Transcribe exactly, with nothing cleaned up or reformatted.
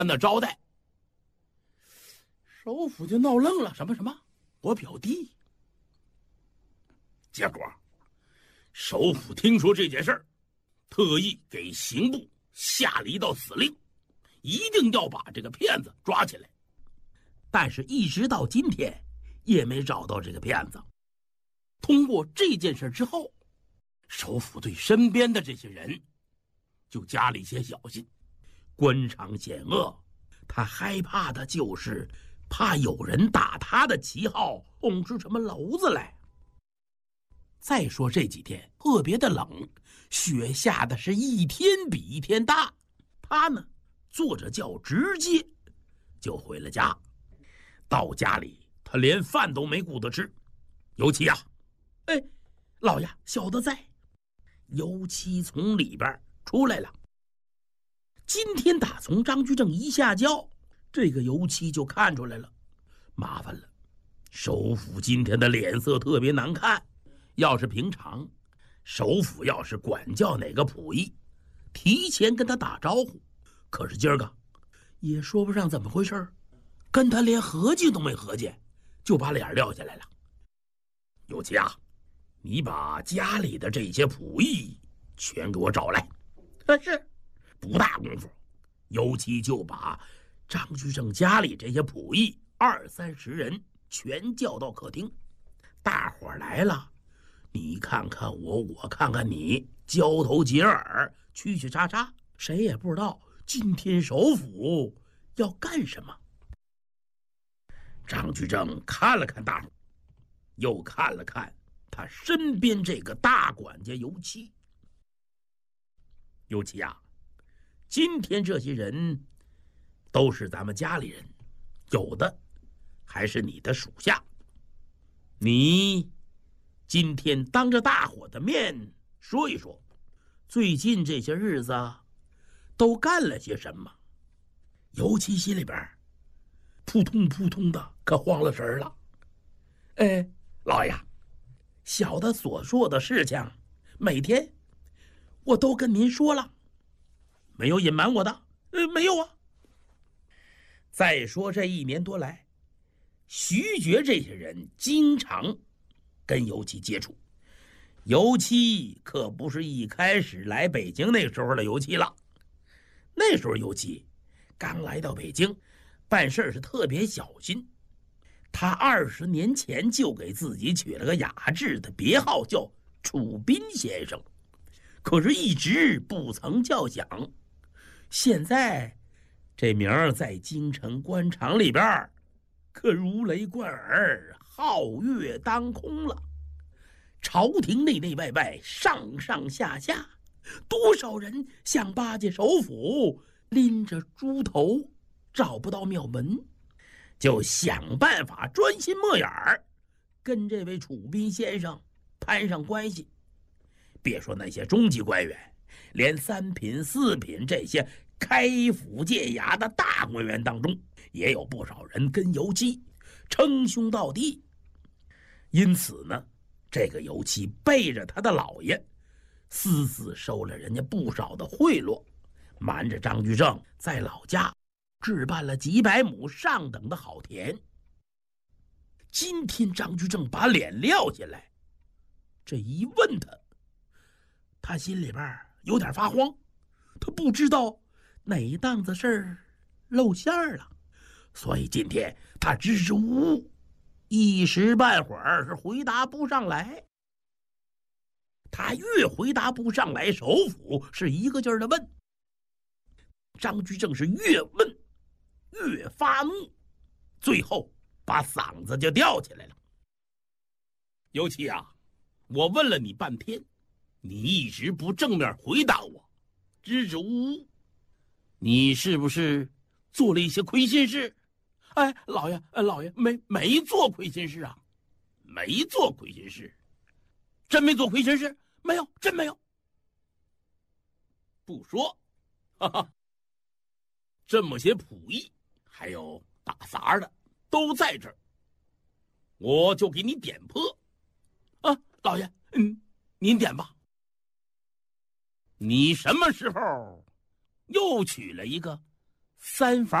那招待。首府就闹愣了，什么什么？我表弟？结果，首府听说这件事儿，特意给刑部下了一道死令，一定要把这个骗子抓起来。但是，一直到今天，也没找到这个骗子。通过这件事之后，首府对身边的这些人就加了一些小心。官场险恶，他害怕的就是怕有人打他的旗号捅出什么娄子来。再说这几天特别的冷，雪下的是一天比一天大。他呢，坐着轿直接就回了家。到家里，他连饭都没顾得吃。尤其啊，哎，老爷，小的在。尤其从里边出来了。今天打从张居正一下轿，这个尤其就看出来了，麻烦了。首府今天的脸色特别难看。要是平常，首府要是管教哪个仆役，提前跟他打招呼。可是今儿个也说不上怎么回事，跟他连合计都没合计，就把脸撂下来了。尤其啊，你把家里的这些仆役全给我找来。可是不大功夫，尤其就把张居正家里这些仆役二三十人全叫到客厅。大伙儿来了，你看看我，我看看你，交头接耳，屈屈叉叉，谁也不知道今天首府要干什么。张居正看了看大伙，又看了看他身边这个大管家尤其。尤其啊，今天这些人都是咱们家里人，有的还是你的属下。你今天当着大伙的面说一说，最近这些日子都干了些什么？尤其心里边扑通扑通的，可慌了神了。哎，老爷，小的所做的事情，每天我都跟您说了，没有隐瞒我的。呃，没有啊。再说这一年多来，徐觉这些人经常跟尤其接触。尤其可不是一开始来北京那时候的尤其了。那时候尤其刚来到北京，办事是特别小心。他二十年前就给自己取了个雅致的别号，叫楚斌先生，可是一直不曾叫响。现在这名儿在京城官场里边可如雷贯耳，皓月当空了。朝廷内内外外，上上下下，多少人想巴结首府，拎着猪头找不到庙门，就想办法专心摸眼儿，跟这位楚斌先生攀上关系。别说那些中级官员，连三品四品这些开府戒衙的大官员当中，也有不少人跟尤其称兄道弟。因此呢，这个尤其背着他的老爷，私自收了人家不少的贿赂，瞒着张居正在老家置办了几百亩上等的好田。今天张居正把脸撂下来，这一问他，他心里边有点发慌，他不知道哪档子事儿露馅了，所以今天他支支吾吾，一时半会儿是回答不上来。他越回答不上来，首府是一个劲儿的问。张居正是越问越发怒，最后把嗓子就吊起来了。尤其啊，我问了你半天，你一直不正面回答我，支支吾吾，你是不是做了一些亏心事？哎，老爷，呃，老爷没没做亏心事啊，没做亏心事，真没做亏心事，没有，真没有。不说，哈哈，这么些仆役还有打杂的都在这儿，我就给你点破。啊，老爷，嗯，您点吧。你什么时候又娶了一个三房。